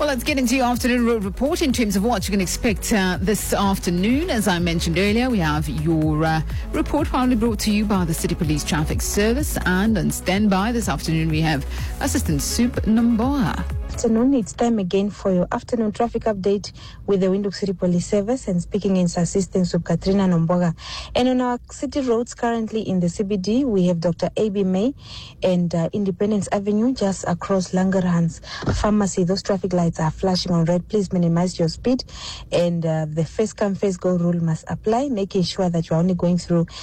let's get into your afternoon road report in terms of what you can expect this afternoon. As I mentioned earlier, we have your report proudly brought to you by the City Police Traffic Service. And on standby this afternoon, we have Assistant Soup Nomboa. Afternoon, it's time again for your afternoon traffic update with the Windhoek City Police Service, and speaking in Assistant Soup Katrina Nomboga. And on our city roads currently in the CBD, we have Dr. A.B. May and Independence Avenue just across Langerhans Pharmacy. Those traffic lights are flashing on red. Please minimize your speed, and the first come first go rule must apply, making sure that you're only going through